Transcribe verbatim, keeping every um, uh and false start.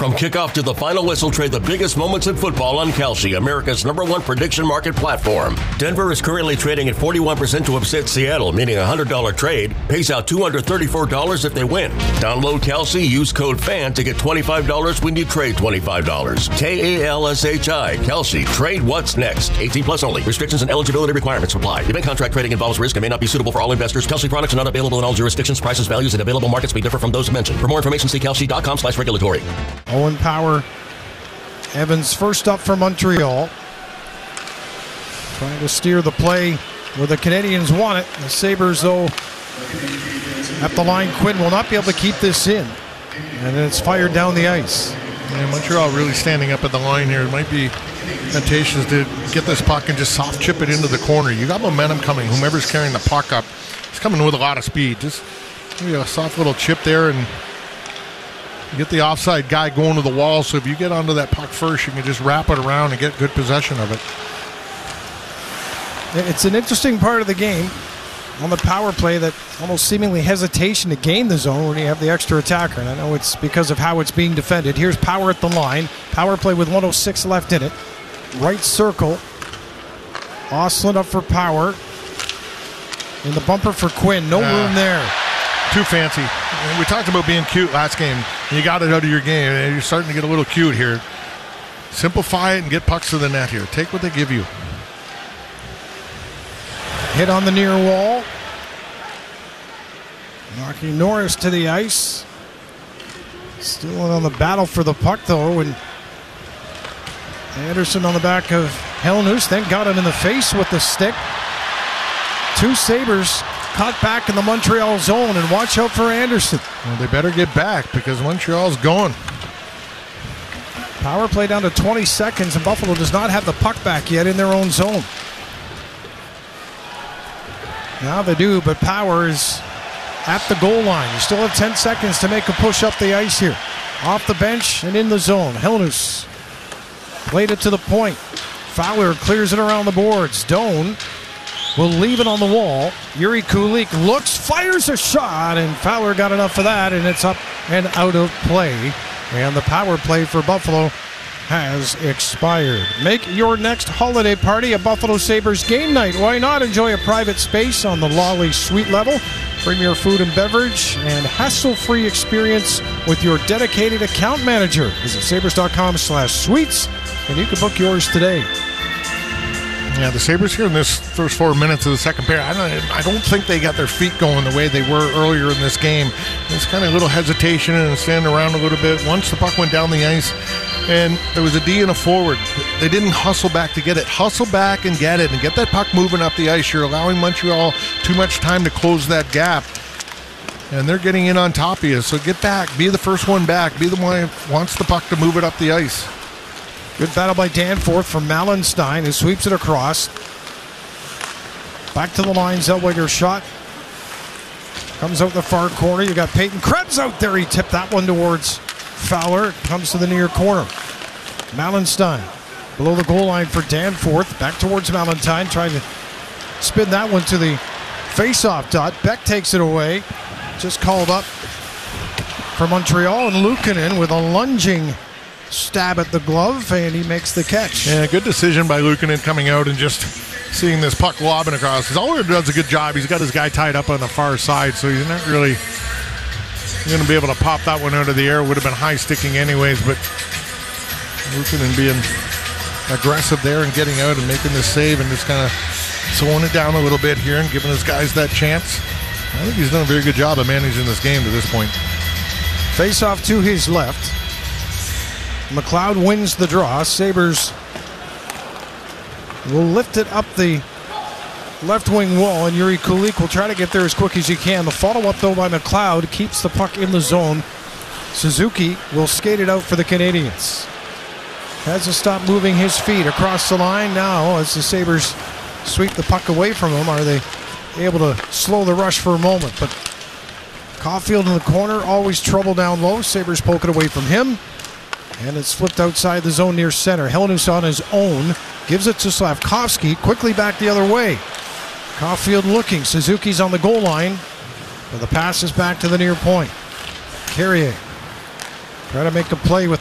From kickoff to the final whistle, trade the biggest moments in football on Kalshi, America's number one prediction market platform. Denver is currently trading at forty-one percent to upset Seattle, meaning a one hundred dollars trade pays out two hundred thirty-four dollars if they win. Download Kalshi, use code FAN to get twenty-five dollars when you trade twenty-five dollars. K A L S H I, Kalshi. Trade what's next. eighteen plus only. Restrictions and eligibility requirements apply. Event contract trading involves risk and may not be suitable for all investors. Kalshi products are not available in all jurisdictions. Prices, values, and available markets may differ from those mentioned. For more information, see kalshi.com slash regulatory. Owen Power, Evans first up for Montreal. Trying to steer the play where the Canadians want it. The Sabres, though, at the line, Quinn will not be able to keep this in. And then it's fired down the ice. Yeah, Montreal really standing up at the line here. It might be temptations to get this puck and just soft chip it into the corner. You got momentum coming. Whomever's carrying the puck up, he's coming with a lot of speed. Just maybe a soft little chip there and get the offside guy going to the wall. So if you get onto that puck first, you can just wrap it around and get good possession of it. It's an interesting part of the game on the power play, that almost seemingly hesitation to gain the zone when you have the extra attacker. And I know it's because of how it's being defended. Here's Power at the line. Power play with one oh six left in it. Right circle. Ostlund up for Power. In the bumper for Quinn. No uh, room there. Too fancy. We talked about being cute last game. You got it out of your game. You're starting to get a little cute here. Simplify it and get pucks to the net here. Take what they give you. Hit on the near wall. Knocking Norris to the ice. Still on the battle for the puck, though. And Anderson on the back of Helenius. Then got him in the face with the stick. Two Sabres caught back in the Montreal zone, and watch out for Anderson. Well, they better get back because Montreal's going. Power play down to twenty seconds, and Buffalo does not have the puck back yet in their own zone. Now they do, but Power is at the goal line. You still have ten seconds to make a push up the ice here. Off the bench and in the zone. Helenius played it to the point. Fowler clears it around the boards. Doan will leave it on the wall. Yuri Kulik looks, fires a shot, and Fowler got enough of that, and it's up and out of play. And the power play for Buffalo has expired. Make your next holiday party a Buffalo Sabres game night. Why not enjoy a private space on the Lolly Suite level? Premier food and beverage and hassle-free experience with your dedicated account manager. Visit sabres.com slash suites, and you can book yours today. Yeah, the Sabres here in this first four minutes of the second period, I don't, I don't think they got their feet going the way they were earlier in this game. There's kind of a little hesitation and standing around a little bit. Once the puck went down the ice, and there was a D and a forward, they didn't hustle back to get it. Hustle back and get it, and get that puck moving up the ice. You're allowing Montreal too much time to close that gap, and they're getting in on top of you. So get back. Be the first one back. Be the one who wants the puck to move it up the ice. Good battle by Danforth from Malenstein, who sweeps it across. Back to the line, Zellweger shot. Comes out the far corner. You got Peyton Krebs out there. He tipped that one towards Fowler. It comes to the near corner. Malenstein below the goal line for Danforth. Back towards Malenstein, trying to spin that one to the face-off dot. Beck takes it away. Just called up for Montreal, and Luukkonen with a lunging stab at the glove, and he makes the catch. Yeah, good decision by Luukkonen coming out and just seeing this puck lobbing across. His Oliver does a good job. He's got his guy tied up on the far side, so he's not really going to be able to pop that one out of the air. Would have been high sticking anyways, but Luukkonen being aggressive there and getting out and making this save and just kind of slowing it down a little bit here and giving his guys that chance. I think he's done a very good job of managing this game to this point. Face off to his left. McLeod wins the draw. Sabres will lift it up the left wing wall, and Yuri Kulik will try to get there as quick as he can. The follow-up, though, by McLeod keeps the puck in the zone. Suzuki will skate it out for the Canadians. Has to stop moving his feet across the line now as the Sabres sweep the puck away from him. Are they able to slow the rush for a moment? But Caulfield in the corner, always trouble down low. Sabres poke it away from him. And it's flipped outside the zone near center. Helenius on his own. Gives it to Slavkovsky. Quickly back the other way. Caulfield looking. Suzuki's on the goal line. But the pass is back to the near point. Carrier try to make a play with